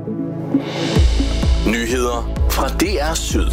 Nyheder fra DR Syd.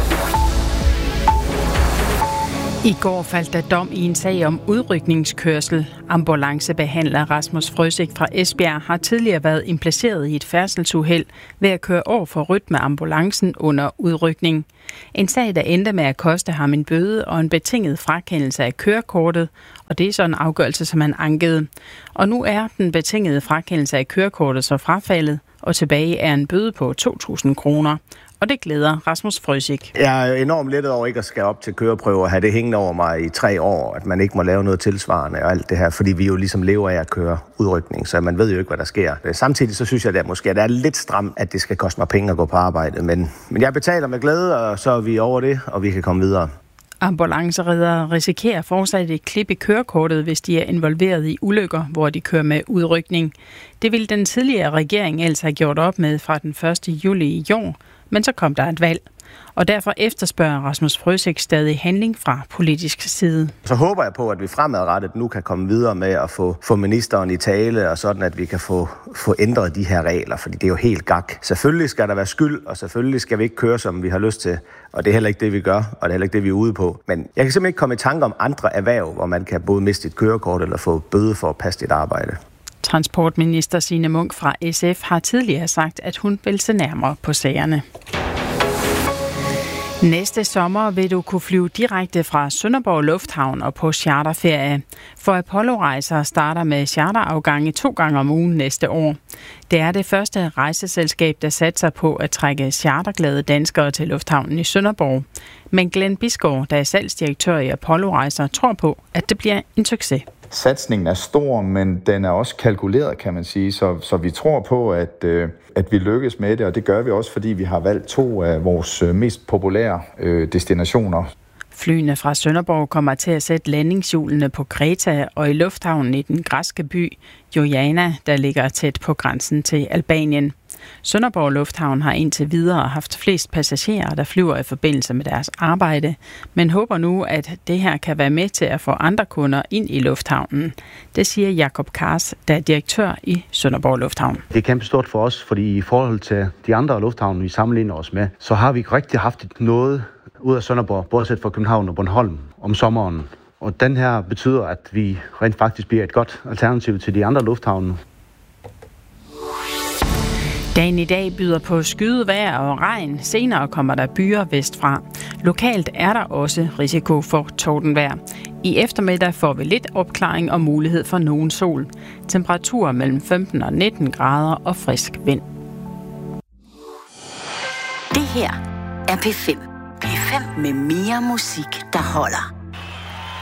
I går faldt der dom i en sag om udrykningskørsel. Ambulancebehandler Rasmus Frøsik fra Esbjerg har tidligere været impliceret i et færdselsuheld ved at køre over for rødt med ambulancen under udrykning. En sag, der endte med at koste ham en bøde og en betinget frakendelse af kørekortet, og det er så en afgørelse, som han ankede. Og nu er den betingede frakendelse af kørekortet så frafaldet, og tilbage er en bøde på 2.000 kroner. Og det glæder Rasmus Frøsik. Jeg er enormt lettet over ikke at skal op til køreprøver og have det hængende over mig i 3 år, at man ikke må lave noget tilsvarende og alt det her, fordi vi jo ligesom lever af at køre udrykning, så man ved jo ikke, hvad der sker. Samtidig så synes jeg, at det er lidt stramt, at det skal koste mig penge at gå på arbejde, men jeg betaler med glæde, og så er vi over det, og vi kan komme videre. Ambulancereddere risikerer fortsat et klip i kørekortet, hvis de er involveret i ulykker, hvor de kører med udrykning. Det ville den tidligere regering altså have gjort op med fra den 1. juli i år, men så kom der et valg. Og derfor efterspørger Rasmus Frøsik stadig handling fra politisk side. Så håber jeg på, at vi fremadrettet nu kan komme videre med at få ministeren i tale, og sådan at vi kan få ændret de her regler, fordi det er jo helt gak. Selvfølgelig skal der være skyld, og selvfølgelig skal vi ikke køre, som vi har lyst til. Og det er heller ikke det, vi gør, og det er heller ikke det, vi er ude på. Men jeg kan simpelthen ikke komme i tanke om andre erhverv, hvor man kan både miste et kørekort eller få bøde for at passe sit arbejde. Transportminister Signe Munk fra SF har tidligere sagt, at hun vil se nærmere på sagerne. Næste sommer vil du kunne flyve direkte fra Sønderborg Lufthavn og på charterferie. For Apollo-rejser starter med charterafgange 2 gange om ugen næste år. Det er det første rejseselskab, der satser på at trække charterglade danskere til lufthavnen i Sønderborg. Men Glenn Bisgaard, der er salgsdirektør i Apollo-rejser, tror på, at det bliver en succes. Satsningen er stor, men den er også kalkuleret, kan man sige, så vi tror på, at vi lykkes med det, og det gør vi også, fordi vi har valgt 2 af vores mest populære destinationer. Flyene fra Sønderborg kommer til at sætte landingshjulene på Kreta og i lufthavnen i den græske by Jojana, der ligger tæt på grænsen til Albanien. Sønderborg Lufthavn har indtil videre haft flest passagerer, der flyver i forbindelse med deres arbejde, men håber nu, at det her kan være med til at få andre kunder ind i lufthavnen. Det siger Jakob Kars, der er direktør i Sønderborg Lufthavn. Det er kæmpe stort for os, fordi i forhold til de andre lufthavne, vi sammenligner os med, så har vi ikke rigtig haft noget ud af Sønderborg, bortset fra København og Bornholm om sommeren. Og den her betyder, at vi rent faktisk bliver et godt alternativ til de andre lufthavne. Dagen i dag byder på skydevejr og regn. Senere kommer der byer vestfra. Lokalt er der også risiko for tordenvejr. I eftermiddag får vi lidt opklaring og mulighed for nogen sol. Temperaturer mellem 15 og 19 grader og frisk vind. Det her er P5. P5 med mere musik, der holder.